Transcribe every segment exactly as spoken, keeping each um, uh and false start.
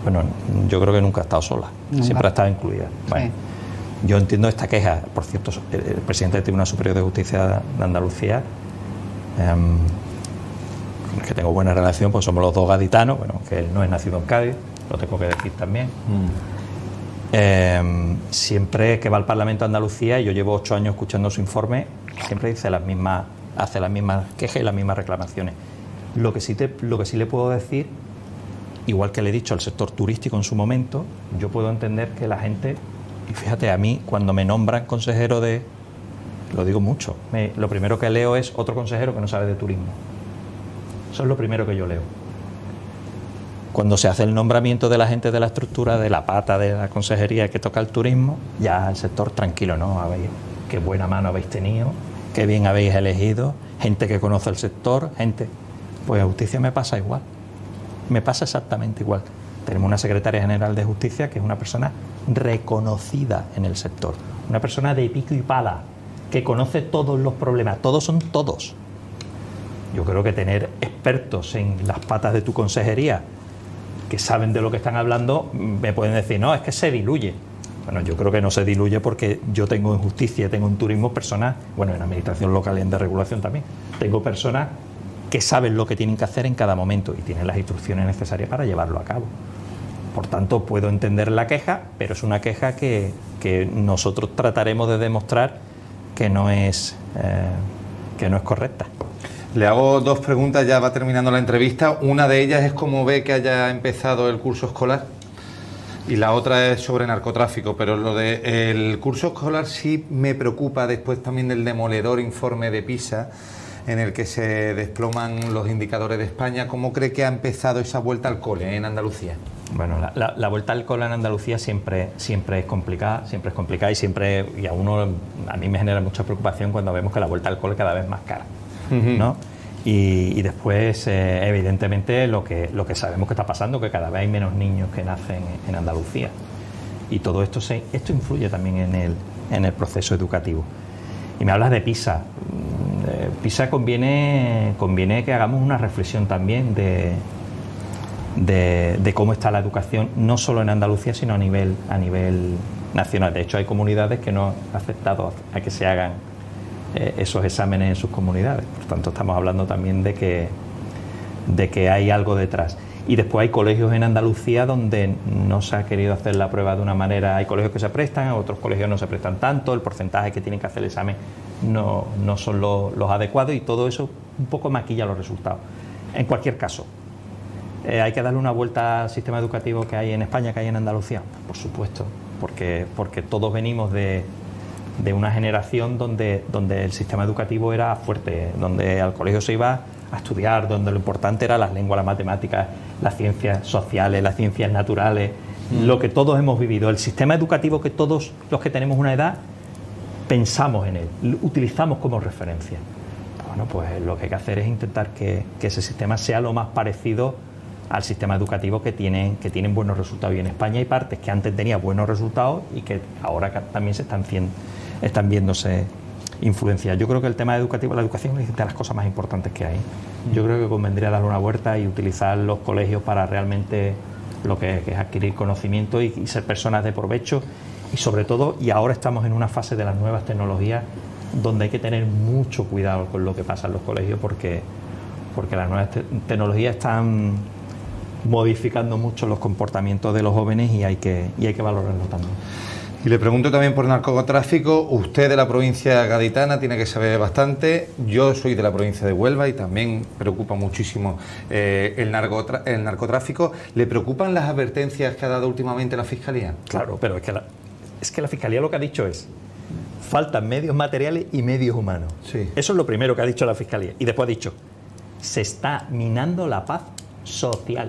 Bueno, yo creo que nunca ha estado sola, nunca. Siempre ha estado incluida. Bueno, sí. Yo entiendo esta queja. Por cierto, el presidente del Tribunal Superior de Justicia de Andalucía, eh, con el que tengo buena relación, pues somos los dos gaditanos, bueno, que él no es nacido en Cádiz, lo tengo que decir también. Mm. Eh, siempre que va al Parlamento de Andalucía, y yo llevo ocho años escuchando su informe, siempre dice las mismas, hace las mismas quejas y las mismas reclamaciones. Lo que sí te, lo que sí le puedo decir, igual que le he dicho al sector turístico en su momento, yo puedo entender que la gente, y fíjate, a mí cuando me nombran consejero de, lo digo mucho, me, lo primero que leo es otro consejero que no sabe de turismo. Eso es lo primero que yo leo. Cuando se hace el nombramiento de la gente de la estructura, de la pata de la consejería que toca el turismo, ya el sector tranquilo, ¿no? Habéis, qué buena mano habéis tenido, qué bien habéis elegido, gente que conoce el sector, gente... Pues a justicia me pasa igual, me pasa exactamente igual. Tenemos una secretaria general de justicia que es una persona reconocida en el sector, una persona de pico y pala, que conoce todos los problemas, todos son todos. Yo creo que tener expertos en las patas de tu consejería que saben de lo que están hablando, me pueden decir, no, es que se diluye. Bueno, yo creo que no se diluye porque yo tengo en justicia, tengo en turismo personas, bueno, en administración local y en desregulación también, tengo personas que saben lo que tienen que hacer en cada momento y tienen las instrucciones necesarias para llevarlo a cabo. Por tanto, puedo entender la queja, pero es una queja que, que nosotros trataremos de demostrar que no es, eh, que no es correcta. Le hago dos preguntas, ya va terminando la entrevista. Una de ellas es cómo ve que haya empezado el curso escolar y la otra es sobre narcotráfico, pero lo del curso escolar sí me preocupa después también del demoledor informe de PISA en el que se desploman los indicadores de España. ¿Cómo cree que ha empezado esa vuelta al cole en Andalucía? Bueno, la, la, la vuelta al cole en Andalucía siempre, siempre es complicada, siempre es complicada y siempre, y a uno, a mí me genera mucha preocupación cuando vemos que la vuelta al cole cada vez es más cara, uh-huh. ¿no? Y, y después, eh, evidentemente, lo que, lo que sabemos que está pasando, que cada vez hay menos niños que nacen en Andalucía. Y todo esto, se, esto influye también en el, en el proceso educativo. Y me hablas de PISA. PISA conviene, conviene que hagamos una reflexión también de, de, de cómo está la educación, no solo en Andalucía, sino a nivel, a nivel nacional. De hecho, hay comunidades que no han aceptado a que se hagan eh, esos exámenes en sus comunidades. Por tanto, estamos hablando también de que, de que hay algo detrás. Y después hay colegios en Andalucía donde no se ha querido hacer la prueba de una manera. Hay colegios que se prestan, otros colegios no se prestan tanto, el porcentaje que tienen que hacer el examen no, no son los, los adecuados y todo eso un poco maquilla los resultados. En cualquier caso, eh, ¿hay que darle una vuelta al sistema educativo que hay en España, que hay en Andalucía? Por supuesto, porque, porque todos venimos de, de una generación donde, donde el sistema educativo era fuerte, donde al colegio se iba a estudiar, donde lo importante era las lenguas, las matemáticas, las ciencias sociales, las ciencias naturales, mm. lo que todos hemos vivido, el sistema educativo que todos los que tenemos una edad pensamos en él, lo utilizamos como referencia. Bueno, pues lo que hay que hacer es intentar que, que ese sistema sea lo más parecido al sistema educativo que tienen, que tienen buenos resultados. Y en España hay partes que antes tenían buenos resultados y que ahora también se están, están viéndose influencia. Yo creo que el tema educativo, la educación es de las cosas más importantes que hay. Yo creo que convendría darle una vuelta y utilizar los colegios para realmente lo que es, que es adquirir conocimiento y, y ser personas de provecho y sobre todo, y ahora estamos en una fase de las nuevas tecnologías donde hay que tener mucho cuidado con lo que pasa en los colegios porque, porque las nuevas te tecnologías están modificando mucho los comportamientos de los jóvenes y hay que, y hay que valorarlo también. Y le pregunto también por narcotráfico. Usted de la provincia gaditana tiene que saber bastante. Yo soy de la provincia de Huelva y también preocupa muchísimo eh, el, el narcotráfico. ¿Le preocupan las advertencias que ha dado últimamente la Fiscalía? Claro, pero es que la, es que la Fiscalía lo que ha dicho es faltan medios materiales y medios humanos. Sí. Eso es lo primero que ha dicho la Fiscalía. Y después ha dicho, se está minando la paz social.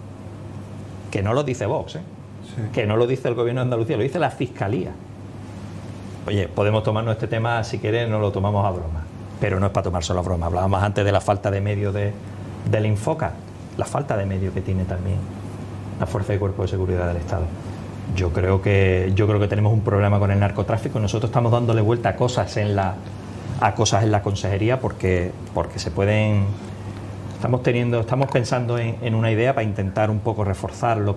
Que no lo dice Vox, ¿eh? Sí. Que no lo dice el gobierno de Andalucía, lo dice la Fiscalía. Oye, podemos tomarnos este tema, si quieres, no lo tomamos a broma, pero no es para tomárselo a broma. Hablábamos antes de la falta de medios de, del Infoca, la falta de medios que tiene también la Fuerza de Cuerpo de Seguridad del Estado. Yo creo que yo creo que tenemos un problema con el narcotráfico. Nosotros estamos dándole vuelta a cosas en la a cosas en la consejería porque porque se pueden estamos teniendo estamos pensando en, en una idea para intentar un poco reforzarlo.